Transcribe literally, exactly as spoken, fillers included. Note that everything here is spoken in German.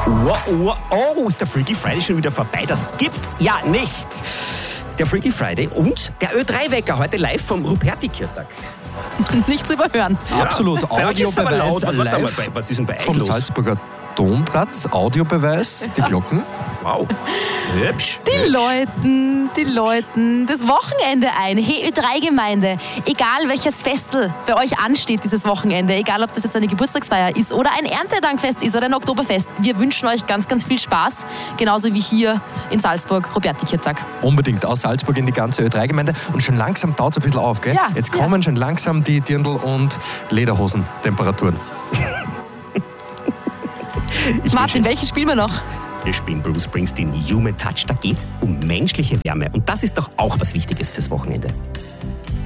Wow, wow, oh, ist der Freaky Friday schon wieder vorbei? Das gibt's ja nicht. Der Freaky Friday und der Ö drei Wecker heute live vom Ruperti-Kirtag. Nicht zu überhören. Ja, absolut. Audiobeweis was, live was ist denn bei euch vom los? Salzburger Domplatz. Audiobeweis, die Glocken. Wow, hübsch. Die hübsch. läuten, die läuten das Wochenende ein. Hey, Ö drei Gemeinde, egal welches Festel bei euch ansteht dieses Wochenende, egal ob das jetzt eine Geburtstagsfeier ist oder ein Erntedankfest ist oder ein Oktoberfest, wir wünschen euch ganz, ganz viel Spaß, genauso wie hier in Salzburg, Ruperti-Kirtag. Unbedingt aus Salzburg in die ganze Ö drei Gemeinde. Und schon langsam taut es ein bisschen auf, gell? Ja, Jetzt kommen ja. schon langsam die Dirndl- und Lederhosen-Temperaturen. Ich Martin, welches spielen wir noch? Wir spielen Bruce Springsteen Human Touch. Da geht's um menschliche Wärme. Und das ist doch auch was Wichtiges fürs Wochenende.